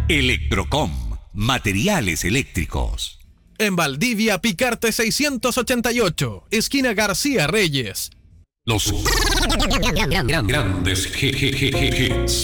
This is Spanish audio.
Electrocom, materiales eléctricos. En Valdivia, Picarte 688, esquina García Reyes. Los grandes hits.